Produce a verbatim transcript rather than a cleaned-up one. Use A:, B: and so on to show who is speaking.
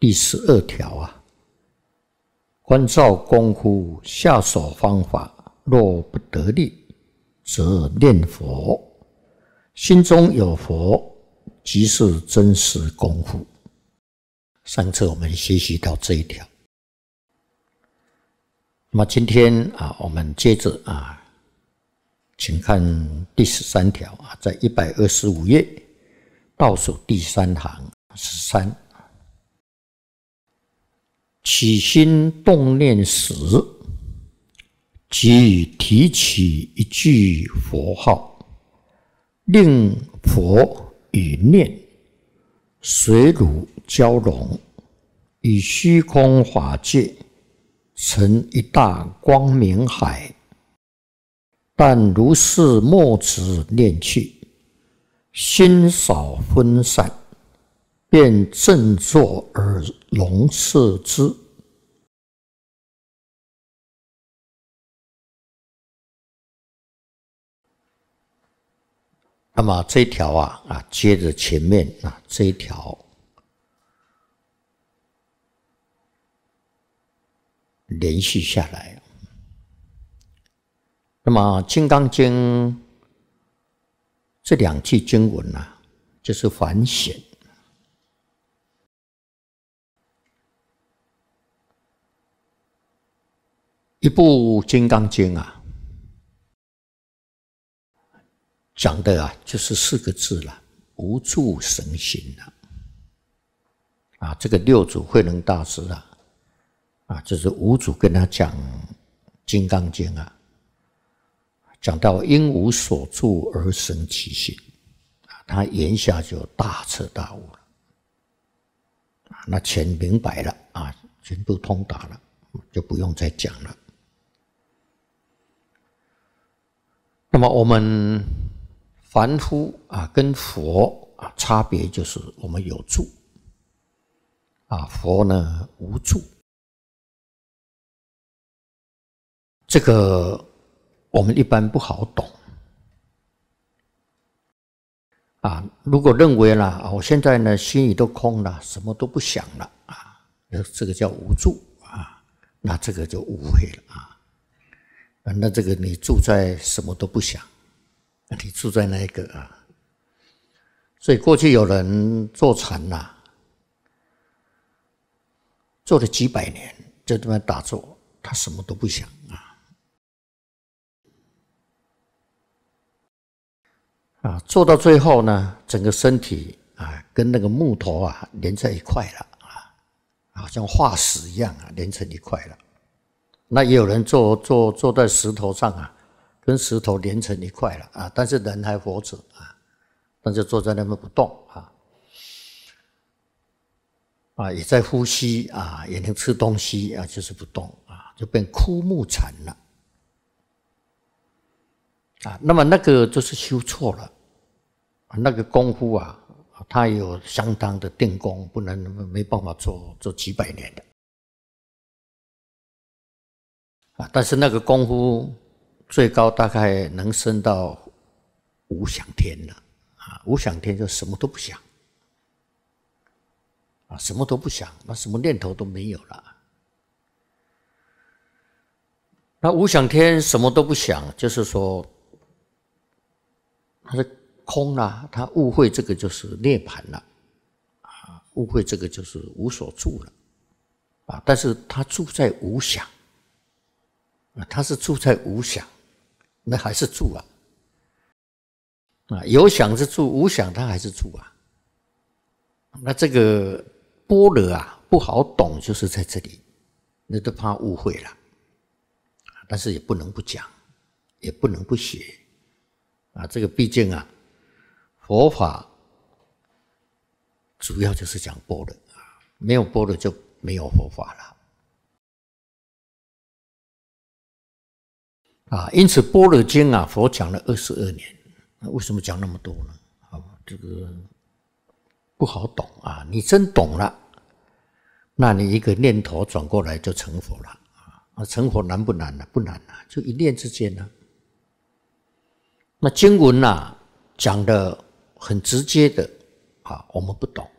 A: 第十二条啊，观照功夫下手方法，若不得力，则念佛。心中有佛，即是真实功夫。上次我们学习到这一条，那么今天啊，我们接着啊，请看第十三条啊，在一百二十五页倒数第三行十三。起心动念时，即提起一句佛号，令佛与念水乳交融，与虚空法界成一大光明海。但如是默执念去，心少分散，便振作而笼摄之。那么这一条啊啊，接着前面啊这一条连续下来。那么《金刚经》这两句经文啊，就是反显。一部《金刚经》啊，讲的啊就是四个字了，无住神心了。啊，这个六祖慧能大师啊，啊，就是五祖跟他讲《金刚经》啊，讲到因无所住而生其心，啊，他言下就大彻大悟了，啊，那全明白了啊，全部通达了，就不用再讲了。那么我们凡夫啊，跟佛啊差别就是我们有住，啊，佛呢无住。这个我们一般不好懂啊。如果认为啦，我现在呢心里都空了，什么都不想了啊，这个叫无住啊，那这个就误会了啊。那这个你住在什么都不想，你住在那个啊，所以过去有人坐禅呐、啊，坐了几百年，就这么打坐，他什么都不想啊，啊，坐到最后呢，整个身体啊跟那个木头啊连在一块了啊，好像化石一样啊，连成一块了。那也有人坐坐坐在石头上啊，跟石头连成一块了啊，但是人还活着啊，但是坐在那边不动啊，啊也在呼吸啊，也能吃东西啊，就是不动啊，就变枯木禅了啊。那么那个就是修错了，那个功夫啊，他有相当的定功，不然没办法做做几百年的。啊，但是那个功夫最高大概能升到无想天了啊！无想天就什么都不想啊，什么都不想，那什么念头都没有了。那无想天什么都不想，就是说它是空了，他误会这个就是涅槃了啊，误会这个就是无所住了啊，但是他住在无想。他是住在无想，那还是住啊！啊，有想是住，无想他还是住啊。那这个般若啊，不好懂，就是在这里，那都怕误会了。但是也不能不讲，也不能不学啊。这个毕竟啊，佛法主要就是讲般若啊，没有般若就没有佛法了。啊，因此《般若经》啊，佛讲了二十二年，为什么讲那么多呢？啊，这个不好懂啊！你真懂了，那你一个念头转过来就成佛了啊！成佛难不难呢？不难啊，就一念之间呢。那经文啊讲的很直接的啊，我们不懂